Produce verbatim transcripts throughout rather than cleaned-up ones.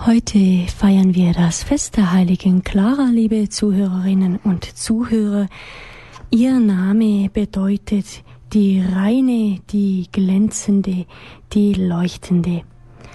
Heute feiern wir das Fest der heiligen Clara, liebe Zuhörerinnen und Zuhörer. Ihr Name bedeutet die reine, die glänzende, die leuchtende.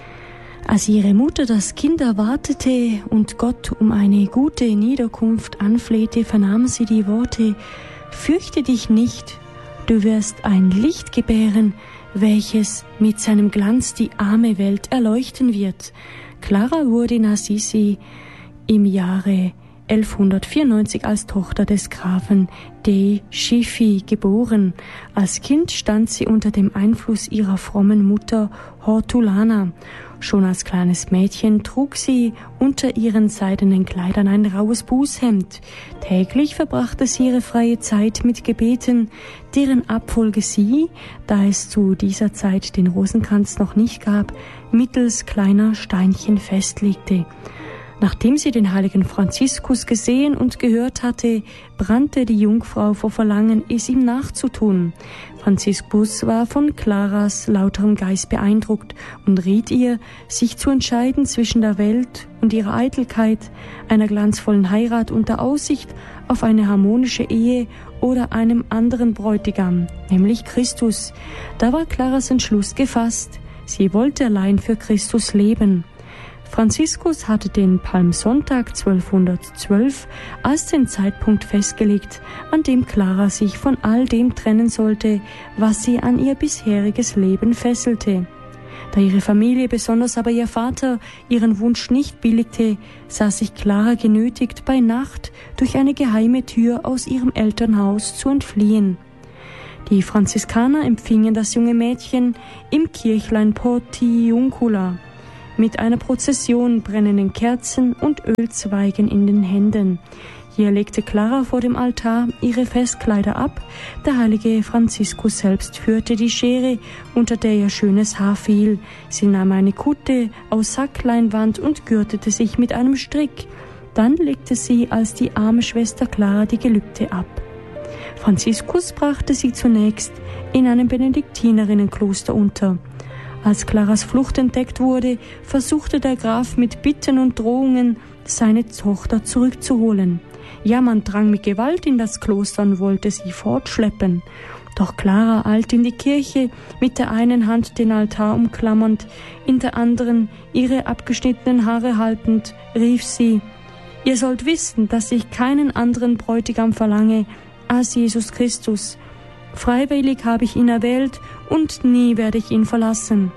Als ihre Mutter das Kind erwartete und Gott um eine gute Niederkunft anflehte, vernahm sie die Worte: Fürchte dich nicht, du wirst ein Licht gebären, welches mit seinem Glanz die arme Welt erleuchten wird. Clara wurde in Assisi im Jahre elfhundertvierundneunzig als Tochter des Grafen de Schiffi geboren. Als Kind stand sie unter dem Einfluss ihrer frommen Mutter Hortulana. Schon als kleines Mädchen trug sie unter ihren seidenen Kleidern ein raues Bußhemd. Täglich verbrachte sie ihre freie Zeit mit Gebeten, deren Abfolge sie, da es zu dieser Zeit den Rosenkranz noch nicht gab, mittels kleiner Steinchen festlegte. Nachdem sie den heiligen Franziskus gesehen und gehört hatte, brannte die Jungfrau vor Verlangen, es ihm nachzutun. Franziskus war von Claras lauterem Geist beeindruckt und riet ihr, sich zu entscheiden zwischen der Welt und ihrer Eitelkeit, einer glanzvollen Heirat unter Aussicht auf eine harmonische Ehe oder einem anderen Bräutigam, nämlich Christus. Da war Claras Entschluss gefasst. Sie wollte allein für Christus leben. Franziskus hatte den Palmsonntag zwölfhundertzwölf als den Zeitpunkt festgelegt, an dem Clara sich von all dem trennen sollte, was sie an ihr bisheriges Leben fesselte. Da ihre Familie, besonders aber ihr Vater, ihren Wunsch nicht billigte, sah sich Clara genötigt, bei Nacht durch eine geheime Tür aus ihrem Elternhaus zu entfliehen. Die Franziskaner empfingen das junge Mädchen im Kirchlein Portiuncula mit einer Prozession, brennenden Kerzen und Ölzweigen in den Händen. Hier legte Clara vor dem Altar ihre Festkleider ab. Der heilige Franziskus selbst führte die Schere, unter der ihr schönes Haar fiel. Sie nahm eine Kutte aus Sackleinwand und gürtete sich mit einem Strick. Dann legte sie als die arme Schwester Clara die Gelübde ab. Franziskus brachte sie zunächst in einem Benediktinerinnenkloster unter. Als Claras Flucht entdeckt wurde, versuchte der Graf mit Bitten und Drohungen, seine Tochter zurückzuholen. Ja, man drang mit Gewalt in das Kloster und wollte sie fortschleppen. Doch Clara eilte in die Kirche, mit der einen Hand den Altar umklammernd, in der anderen ihre abgeschnittenen Haare haltend, rief sie: Ihr sollt wissen, dass ich keinen anderen Bräutigam verlange als Jesus Christus. Freiwillig habe ich ihn erwählt und nie werde ich ihn verlassen.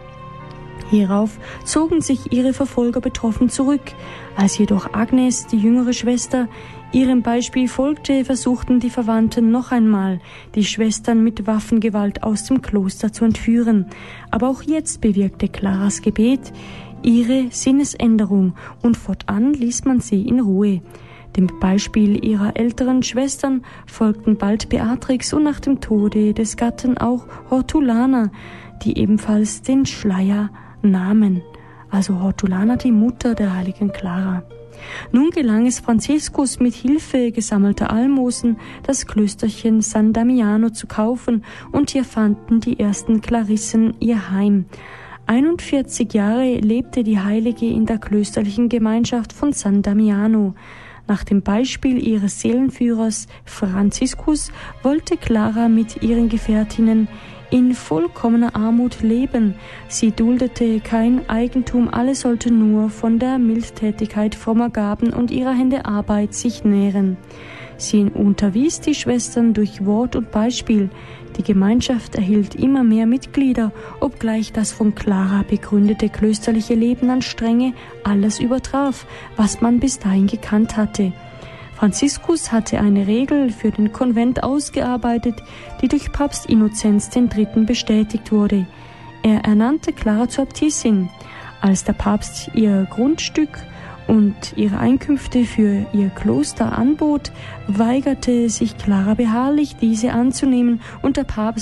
Hierauf zogen sich ihre Verfolger betroffen zurück. Als jedoch Agnes, die jüngere Schwester, ihrem Beispiel folgte, versuchten die Verwandten noch einmal, die Schwestern mit Waffengewalt aus dem Kloster zu entführen. Aber auch jetzt bewirkte Claras Gebet ihre Sinnesänderung und fortan ließ man sie in Ruhe. Dem Beispiel ihrer älteren Schwestern folgten bald Beatrix und nach dem Tode des Gatten auch Hortulana, die ebenfalls den Schleier nahmen. Also Hortulana, die Mutter der heiligen Clara. Nun gelang es Franziskus mit Hilfe gesammelter Almosen, das Klösterchen San Damiano zu kaufen, und hier fanden die ersten Klarissen ihr Heim. einundvierzig Jahre lebte die Heilige in der klösterlichen Gemeinschaft von San Damiano. Nach dem Beispiel ihres Seelenführers Franziskus wollte Clara mit ihren Gefährtinnen in vollkommener Armut leben. Sie duldete kein Eigentum, alles sollte nur von der Mildtätigkeit frommer Gaben und ihrer Hände Arbeit sich nähren. Sie unterwies die Schwestern durch Wort und Beispiel. Die Gemeinschaft erhielt immer mehr Mitglieder, obgleich das von Clara begründete klösterliche Leben an Strenge alles übertraf, was man bis dahin gekannt hatte. Franziskus hatte eine Regel für den Konvent ausgearbeitet, die durch Papst Innozenz der Dritte bestätigt wurde. Er ernannte Clara zur Äbtissin. Als der Papst ihr Grundstück und ihre Einkünfte für ihr Kloster anbot, weigerte sich Clara beharrlich, diese anzunehmen, und der Papst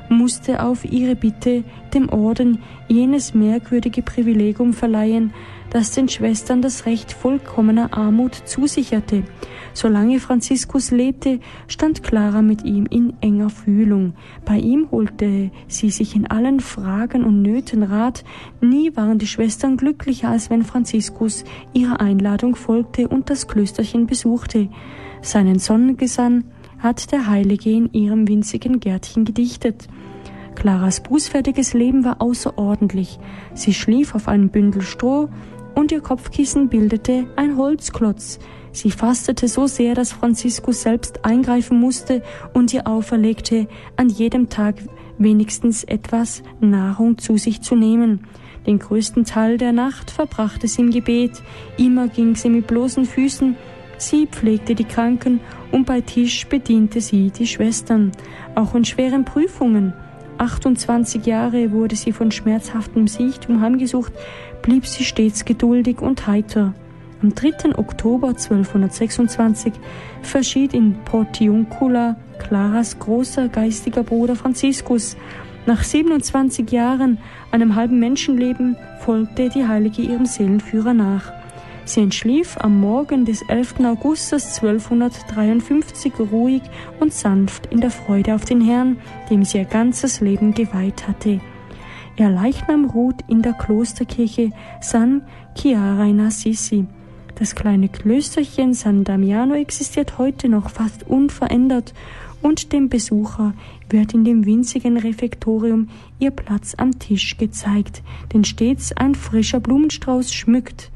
musste auf ihre Bitte dem Orden jenes merkwürdige Privilegium verleihen, das den Schwestern das Recht vollkommener Armut zusicherte. Solange Franziskus lebte, stand Clara mit ihm in enger Fühlung. Bei ihm holte sie sich in allen Fragen und Nöten Rat. Nie waren die Schwestern glücklicher, als wenn Franziskus ihrer Einladung folgte und das Klösterchen besuchte. Seinen Sonnengesang hat der Heilige in ihrem winzigen Gärtchen gedichtet. Claras bußfertiges Leben war außerordentlich. Sie schlief auf einem Bündel Stroh und ihr Kopfkissen bildete ein Holzklotz. Sie fastete so sehr, dass Franziskus selbst eingreifen musste und ihr auferlegte, an jedem Tag wenigstens etwas Nahrung zu sich zu nehmen. Den größten Teil der Nacht verbrachte sie im Gebet. Immer ging sie mit bloßen Füßen. Sie pflegte die Kranken und bei Tisch bediente sie die Schwestern. Auch in schweren Prüfungen. achtundzwanzig Jahre wurde sie von schmerzhaftem Siechtum heimgesucht, blieb sie stets geduldig und heiter. Am dritten Oktober zwölfhundertsechsundzwanzig verschied in Portiuncula Claras großer geistiger Bruder Franziskus. Nach siebenundzwanzig Jahren, einem halben Menschenleben, folgte die Heilige ihrem Seelenführer nach. Sie entschlief am Morgen des elften August zwölfhundertdreiundfünfzig ruhig und sanft in der Freude auf den Herrn, dem sie ihr ganzes Leben geweiht hatte. Ihr Leichnam ruht in der Klosterkirche San Chiara in Assisi. Das kleine Klösterchen San Damiano existiert heute noch fast unverändert und dem Besucher wird in dem winzigen Refektorium ihr Platz am Tisch gezeigt, den stets ein frischer Blumenstrauß schmückt.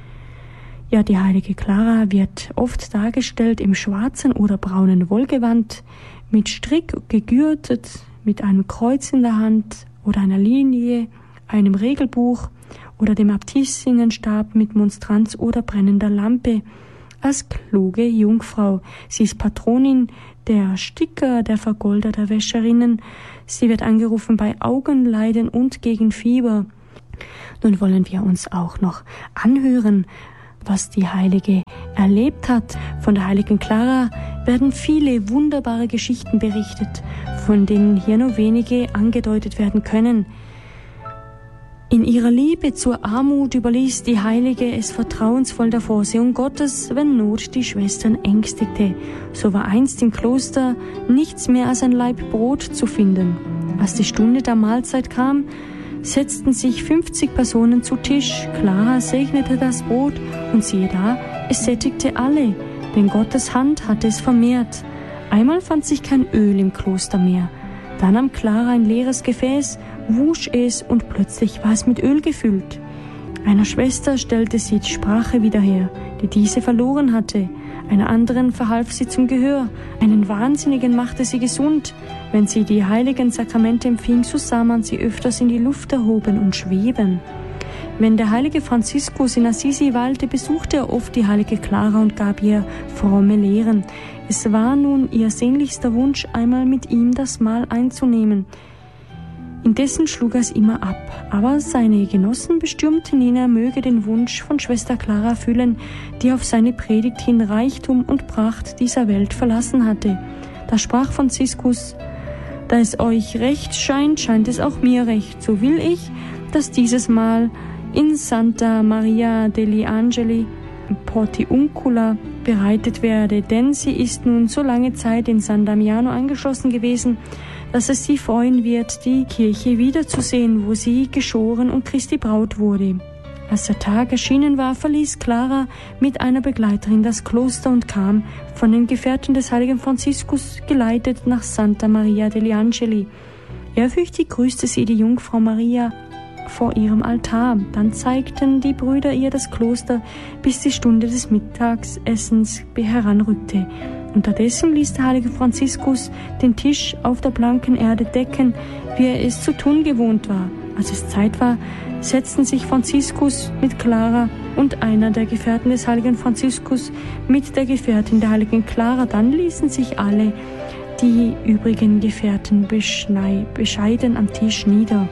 Ja, die heilige Clara wird oft dargestellt im schwarzen oder braunen Wollgewand, mit Strick gegürtet, mit einem Kreuz in der Hand oder einer Linie, einem Regelbuch oder dem Abtissinnenstab mit Monstranz oder brennender Lampe. Als kluge Jungfrau. Sie ist Patronin der Sticker, der Vergolder, der Wäscherinnen. Sie wird angerufen bei Augenleiden und gegen Fieber. Nun wollen wir uns auch noch anhören, was die Heilige erlebt hat. Von der heiligen Clara werden viele wunderbare Geschichten berichtet, von denen hier nur wenige angedeutet werden können. In ihrer Liebe zur Armut überließ die Heilige es vertrauensvoll der Vorsehung Gottes, wenn Not die Schwestern ängstigte. So war einst im Kloster nichts mehr als ein Laib Brot zu finden. Als die Stunde der Mahlzeit kam, setzten sich fünfzig Personen zu Tisch. Clara segnete das Brot und siehe da, es sättigte alle, denn Gottes Hand hatte es vermehrt. Einmal fand sich kein Öl im Kloster mehr. Dann nahm Clara ein leeres Gefäß, wusch es und plötzlich war es mit Öl gefüllt. Einer Schwester stellte sie die Sprache wieder her, die diese verloren hatte. Einer anderen verhalf sie zum Gehör. Einen Wahnsinnigen machte sie gesund. Wenn sie die heiligen Sakramente empfing, so sah man sie öfters in die Luft erhoben und schweben. Wenn der heilige Franziskus in Assisi weilte, besuchte er oft die heilige Clara und gab ihr fromme Lehren. Es war nun ihr sehnlichster Wunsch, einmal mit ihm das Mahl einzunehmen. Indessen schlug er es immer ab, aber seine Genossen bestürmten ihn, er möge den Wunsch von Schwester Clara erfüllen, die auf seine Predigt hin Reichtum und Pracht dieser Welt verlassen hatte. Da sprach Franziskus: Da es euch recht scheint, scheint es auch mir recht. So will ich, dass dieses Mal in Santa Maria degli Angeli Portiuncula bereitet werde, denn sie ist nun so lange Zeit in San Damiano angeschlossen gewesen, dass es sie freuen wird, die Kirche wiederzusehen, wo sie geschoren und Christi Braut wurde. Als der Tag erschienen war, verließ Clara mit einer Begleiterin das Kloster und kam, von den Gefährten des heiligen Franziskus geleitet, nach Santa Maria degli Angeli. Ehrfürchtig grüßte sie die Jungfrau Maria vor ihrem Altar. Dann zeigten die Brüder ihr das Kloster, bis die Stunde des Mittagessens heranrückte. Unterdessen ließ der heilige Franziskus den Tisch auf der blanken Erde decken, wie er es zu tun gewohnt war. Als es Zeit war, setzten sich Franziskus mit Clara und einer der Gefährten des heiligen Franziskus mit der Gefährtin der heiligen Clara. Dann ließen sich alle die übrigen Gefährten bescheiden am Tisch nieder.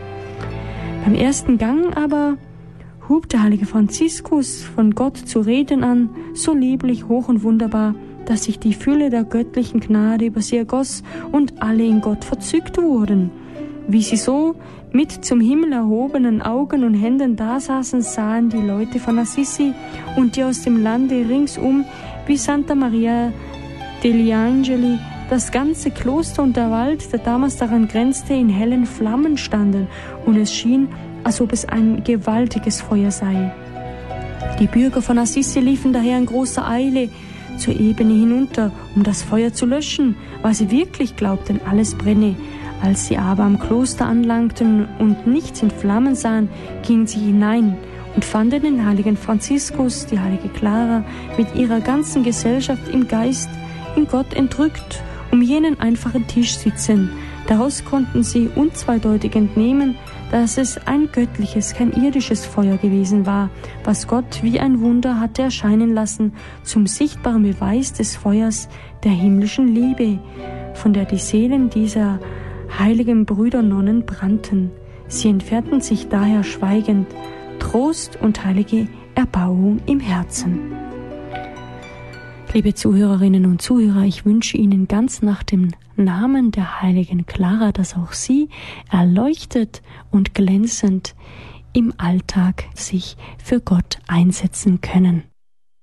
Beim ersten Gang aber hub der heilige Franziskus von Gott zu reden an, so lieblich, hoch und wunderbar, dass sich die Fülle der göttlichen Gnade über sie ergoss und alle in Gott verzückt wurden. Wie sie so mit zum Himmel erhobenen Augen und Händen dasaßen, sahen die Leute von Assisi und die aus dem Lande ringsum wie Santa Maria degli Angeli, das ganze Kloster und der Wald, der damals daran grenzte, in hellen Flammen standen, und es schien, als ob es ein gewaltiges Feuer sei. Die Bürger von Assisi liefen daher in großer Eile zur Ebene hinunter, um das Feuer zu löschen, weil sie wirklich glaubten, alles brenne. Als sie aber am Kloster anlangten und nichts in Flammen sahen, gingen sie hinein und fanden den heiligen Franziskus, die heilige Clara, mit ihrer ganzen Gesellschaft im Geist in Gott entrückt, um jenen einfachen Tisch sitzen. Daraus konnten sie unzweideutig entnehmen, dass es ein göttliches, kein irdisches Feuer gewesen war, was Gott wie ein Wunder hatte erscheinen lassen, zum sichtbaren Beweis des Feuers der himmlischen Liebe, von der die Seelen dieser heiligen Brüder Nonnen brannten. Sie entfernten sich daher schweigend, Trost und heilige Erbauung im Herzen. Liebe Zuhörerinnen und Zuhörer, ich wünsche Ihnen ganz nach dem Namen der heiligen Clara, dass auch Sie erleuchtet und glänzend im Alltag sich für Gott einsetzen können.